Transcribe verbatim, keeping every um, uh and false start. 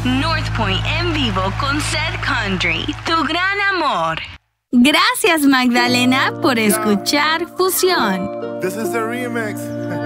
North Point en vivo con Seth Country, tu gran amor. Gracias, Magdalena, por escuchar Fusión. This is the remix.